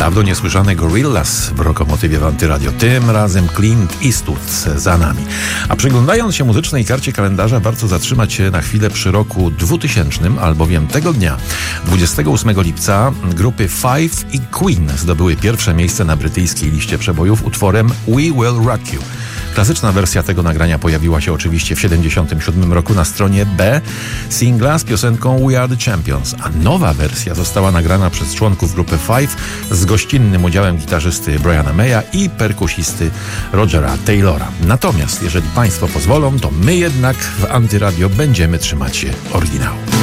dawno niesłyszane Gorillaz w Rokomotywie w Antyradio. Tym razem Clint Eastwood za nami. A przyglądając się muzycznej karcie kalendarza, warto zatrzymać się na chwilę przy roku 2000, albowiem tego dnia, 28 lipca, grupy Five i Queen zdobyły pierwsze miejsce na brytyjskiej liście przebojów utworem We Will Rock You. Klasyczna wersja tego nagrania pojawiła się oczywiście w 1977 roku na stronie B singla z piosenką We Are The Champions, a nowa wersja została nagrana przez członków grupy Five z gościnnym udziałem gitarzysty Briana Maya i perkusisty Rogera Taylora. Natomiast jeżeli Państwo pozwolą, to my jednak w Antyradio będziemy trzymać się oryginału.